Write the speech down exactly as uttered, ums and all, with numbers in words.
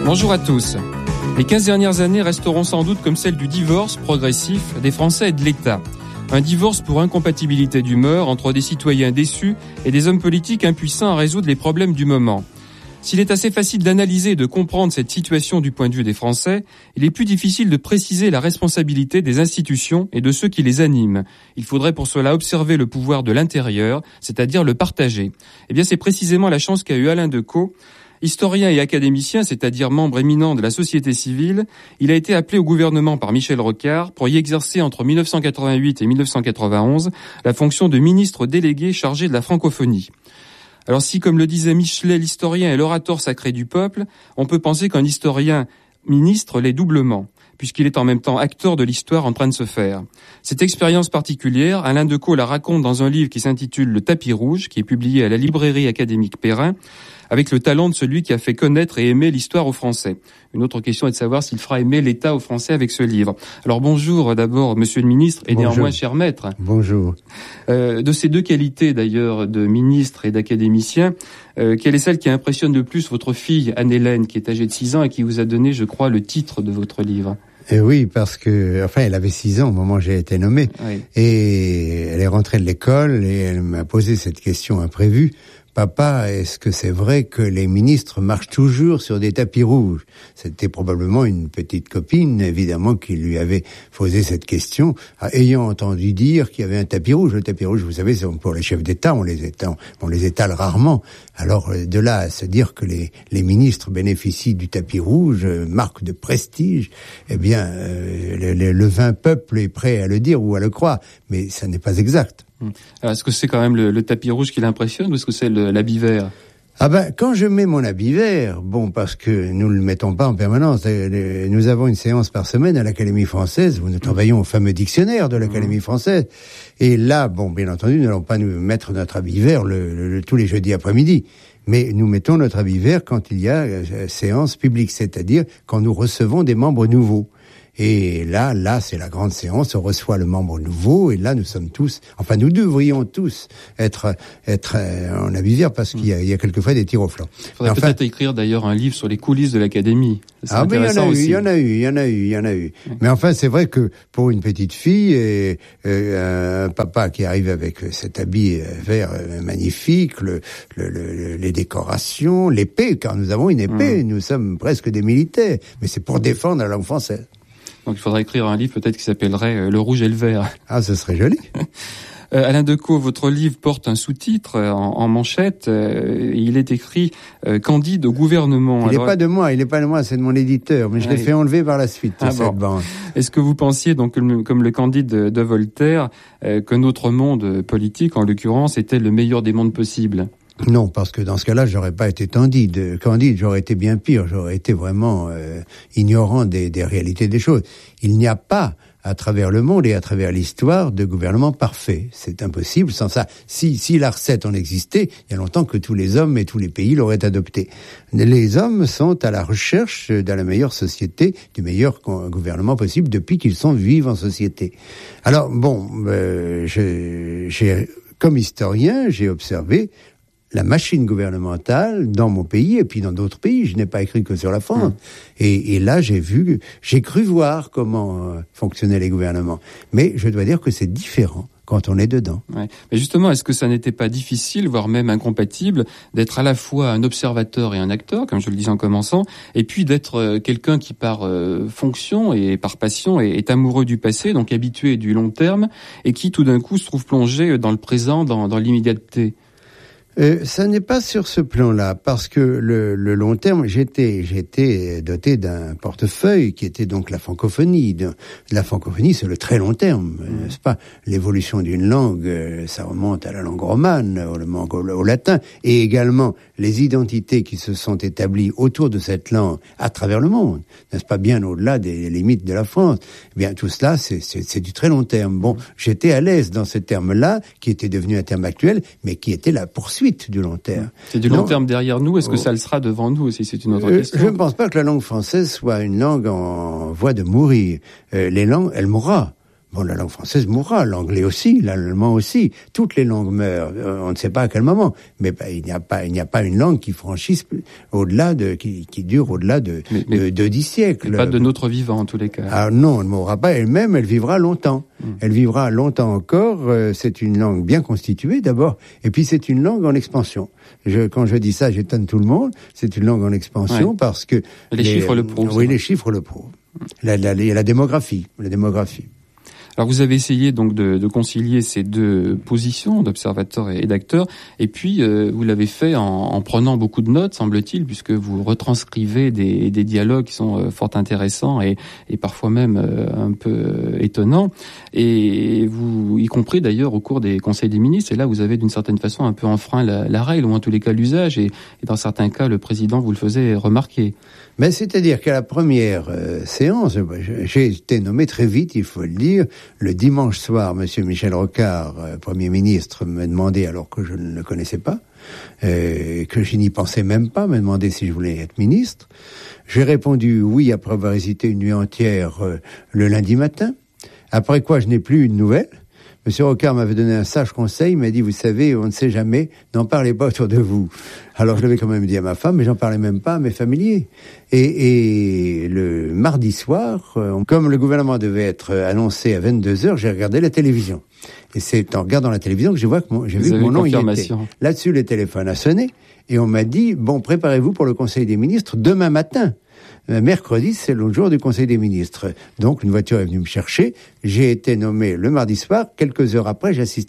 Bonjour à tous. Les quinze dernières années resteront sans doute comme celles du divorce progressif des Français et de l'État. Un divorce pour incompatibilité d'humeur entre des citoyens déçus et des hommes politiques impuissants à résoudre les problèmes du moment. S'il est assez facile d'analyser et de comprendre cette situation du point de vue des Français, il est plus difficile de préciser la responsabilité des institutions et de ceux qui les animent. Il faudrait pour cela observer le pouvoir de l'intérieur, c'est-à-dire le partager. Eh bien, c'est précisément la chance qu'a eu Alain Decaux. Historien et académicien, c'est-à-dire membre éminent de la société civile, il a été appelé au gouvernement par Michel Rocard pour y exercer entre mille neuf cent quatre-vingt-huit et mille neuf cent quatre-vingt-onze la fonction de ministre délégué chargé de la francophonie. Alors si, comme le disait Michelet, l'historien est l'orateur sacré du peuple, on peut penser qu'un historien ministre l'est doublement, puisqu'il est en même temps acteur de l'histoire en train de se faire. Cette expérience particulière, Alain Decaux la raconte dans un livre qui s'intitule « Le tapis rouge », qui est publié à la librairie académique Perrin, avec le talent de celui qui a fait connaître et aimer l'histoire aux Français. Une autre question est de savoir s'il fera aimer l'État aux Français avec ce livre. Alors bonjour d'abord, monsieur le ministre, et bonjour. Néanmoins cher maître. Bonjour. Euh, de ces deux qualités d'ailleurs, de ministre et d'académicien, euh, quelle est celle qui impressionne le plus votre fille Anne-Hélène, qui est âgée de six ans et qui vous a donné, je crois, le titre de votre livre ? Et oui, parce que, enfin, elle avait six ans au moment où j'ai été nommé. Oui. Et elle est rentrée de l'école et elle m'a posé cette question imprévue. Papa, est-ce que c'est vrai que les ministres marchent toujours sur des tapis rouges ? C'était probablement une petite copine, évidemment, qui lui avait posé cette question, ayant entendu dire qu'il y avait un tapis rouge. Le tapis rouge, vous savez, c'est pour les chefs d'État, on les étale, on les étale rarement. Alors, de là à se dire que les, les ministres bénéficient du tapis rouge, marque de prestige, eh bien, euh, le, le, le vain peuple est prêt à le dire ou à le croire, mais ça n'est pas exact. Alors, est-ce que c'est quand même le, le tapis rouge qui l'impressionne ou est-ce que c'est le, l'habit vert ? Ah ben, quand je mets mon habit vert, bon, parce que nous ne le mettons pas en permanence, nous avons une séance par semaine à l'Académie française où nous travaillons au fameux dictionnaire de l'Académie française. Et là, bon, bien entendu, nous n'allons pas nous mettre notre habit vert le, le, le, tous les jeudis après-midi. Mais nous mettons notre habit vert quand il y a euh, séance publique, c'est-à-dire quand nous recevons des membres nouveaux. Et là, là, c'est la grande séance, on reçoit le membre nouveau, et là, nous sommes tous, enfin, nous devrions tous être, être en habit vert, parce qu'il y a, il y a quelquefois des tirs au flanc. Il faudrait enfin, peut-être écrire d'ailleurs un livre sur les coulisses de l'Académie. C'est ah, mais il y en a eu, aussi. il y en a eu, il y en a eu, il y en a eu. Oui. Mais enfin, c'est vrai que pour une petite fille, et, et un papa qui arrive avec cet habit vert magnifique, le, le, le, les décorations, l'épée, car nous avons une épée, mmh. nous sommes presque des militaires, mais c'est pour défendre la langue française. Donc il faudrait écrire un livre peut-être qui s'appellerait euh, « Le rouge et le vert ». Ah, ce serait joli. euh, Alain Decaux, votre livre porte un sous-titre euh, en, en manchette. Euh, il est écrit euh, « Candide au gouvernement ». Il n'est pas de moi, il n'est pas de moi, c'est de mon éditeur. Mais je ouais. l'ai fait enlever par la suite, ah, cette bon. bande. Est-ce que vous pensiez, donc comme, comme le Candide de, de Voltaire, euh, que notre monde politique, en l'occurrence, était le meilleur des mondes possibles ? Non, parce que dans ce cas-là, j'aurais pas été candide. Candide, j'aurais été bien pire. J'aurais été vraiment euh, ignorant des, des réalités des choses. Il n'y a pas, à travers le monde et à travers l'histoire, de gouvernement parfait. C'est impossible. Sans ça, si, si la recette en existait, il y a longtemps que tous les hommes et tous les pays l'auraient adoptée. Les hommes sont à la recherche de la meilleure société, du meilleur gouvernement possible depuis qu'ils sont vivants en société. Alors, bon, euh, je, j'ai, comme historien, j'ai observé la machine gouvernementale dans mon pays et puis dans d'autres pays. Je n'ai pas écrit que sur la France. Mmh. Et, et là, j'ai vu, j'ai cru voir comment euh, fonctionnaient les gouvernements. Mais je dois dire que c'est différent quand on est dedans. Ouais. Mais justement, est-ce que ça n'était pas difficile, voire même incompatible, d'être à la fois un observateur et un acteur, comme je le disais en commençant, et puis d'être euh, quelqu'un qui, par euh, fonction et par passion, est, est amoureux du passé, donc habitué du long terme, et qui tout d'un coup se trouve plongé dans le présent, dans, dans l'immédiateté? Euh, ça n'est pas sur ce plan-là, parce que le, le long terme, j'étais, j'étais doté d'un portefeuille qui était donc la francophonie. De, la francophonie, c'est le très long terme, mmh. n'est-ce pas ? L'évolution d'une langue, ça remonte à la langue romane, au, au, au latin, et également les identités qui se sont établies autour de cette langue à travers le monde, n'est-ce pas, bien au-delà des limites de la France. Eh bien, tout cela, c'est, c'est, c'est du très long terme. Bon, j'étais à l'aise dans ce terme-là, qui était devenu un terme actuel, mais qui était la poursuite du long terme. C'est du long non. terme derrière nous, est-ce que oh. ça le sera devant nous aussi? C'est une autre euh, question. Je ne pense pas que la langue française soit une langue en voie de mourir. Euh, les langues, elle mourra. bon, la langue française mourra, l'anglais aussi, l'allemand aussi, toutes les langues meurent. On ne sait pas à quel moment, mais ben, il n'y a pas, il n'y a pas une langue qui franchisse au-delà de, qui, qui dure au-delà de, mais, mais, de, de dix siècles. Pas de notre vivant en tous les cas. Ah non, elle ne mourra pas elle-même, elle vivra longtemps. Mmh. Elle vivra longtemps encore. Euh, c'est une langue bien constituée d'abord, et puis c'est une langue en expansion. Je, quand je dis ça, j'étonne tout le monde. C'est une langue en expansion ouais. parce que les, les chiffres le prouvent. Oui, les chiffres le prouvent. La, la, la, la démographie, la démographie. Alors vous avez essayé donc de, de concilier ces deux positions d'observateur et d'acteur, et puis euh, vous l'avez fait en, en prenant beaucoup de notes, semble-t-il, puisque vous retranscrivez des, des dialogues qui sont euh, fort intéressants et, et parfois même euh, un peu euh, étonnants, et vous, y compris d'ailleurs au cours des conseils des ministres, et là vous avez d'une certaine façon un peu enfreint la, la règle, ou en tous les cas l'usage, et, et dans certains cas le président vous le faisait remarquer. Mais c'est-à-dire qu'à la première euh, séance, j'ai été nommé très vite, il faut le dire. Le dimanche soir, Monsieur Michel Rocard, euh, Premier ministre, me demandait, alors que je ne le connaissais pas, euh, que je n'y pensais même pas, me demandait si je voulais être ministre. J'ai répondu oui après avoir hésité une nuit entière euh, le lundi matin. Après quoi, je n'ai plus eu de nouvelles. Monsieur Rocard m'avait donné un sage conseil, il m'a dit, vous savez, on ne sait jamais, n'en parlez pas autour de vous. Alors je l'avais quand même dit à ma femme, mais j'en parlais même pas à mes familiers. Et, et le mardi soir, euh, comme le gouvernement devait être annoncé à vingt-deux heures, j'ai regardé la télévision. Et c'est en regardant la télévision que je vois que mon, j'ai vu que mon nom y était. Là-dessus, le téléphone a sonné, et on m'a dit, bon, préparez-vous pour le Conseil des ministres demain matin. Mercredi, c'est l'autre jour du Conseil des ministres. Donc, une voiture est venue me chercher. J'ai été nommé le mardi soir. Quelques heures après, j'assistais